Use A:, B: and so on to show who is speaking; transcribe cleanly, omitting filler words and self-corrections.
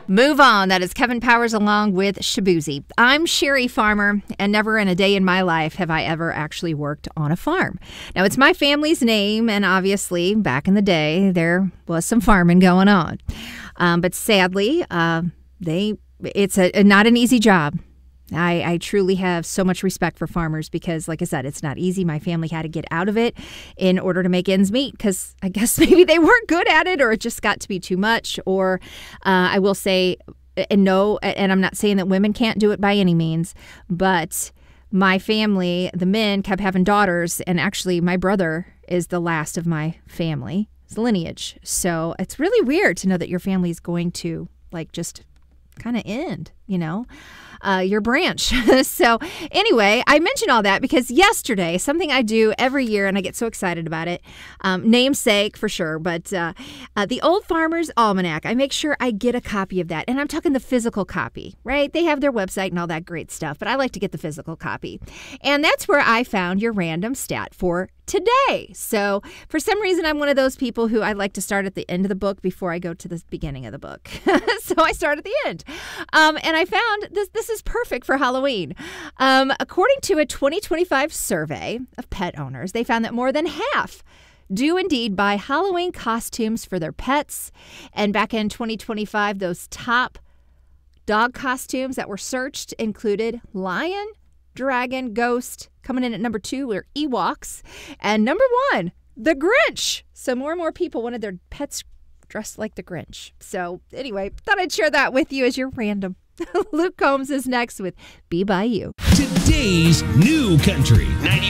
A: Move On. That is Kevin Powers along with Shaboozey. I'm Sherry Farmer, and never in a day in my life have I ever actually worked on a farm. Now, it's my family's name, and obviously, back in the day, there was some farming going on. But sadly, it's not an easy job. I truly have so much respect for farmers because, like I said, it's not easy. My family had to get out of it in order to make ends meet because I guess maybe they weren't good at it or it just got to be too much. Or I will say, and I'm not saying that women can't do it by any means, but my family, the men, kept having daughters, and actually my brother is the last of my family, his lineage. So it's really weird to know that your family is going to just kind of end, your branch. So anyway, I mention all that because yesterday, something I do every year, and I get so excited about it, namesake for sure, but the Old Farmer's Almanac, I make sure I get a copy of that. And I'm talking the physical copy, right? They have their website and all that great stuff, but I like to get the physical copy. And that's where I found your random stat for today. So for some reason, I'm one of those people who I like to start at the end of the book before I go to the beginning of the book. So I start at the end. And I found this is perfect for Halloween. According to a 2025 survey of pet owners, they found that more than half do indeed buy Halloween costumes for their pets. And back in 2025, those top dog costumes that were searched included lion, dragon, ghost. Coming in at number 2 were Ewoks. And number 1, the Grinch. So more and more people wanted their pets dressed like the Grinch. So anyway, thought I'd share that with you as your random. Luke Combs is next with Be By You.
B: Today's New Country 90.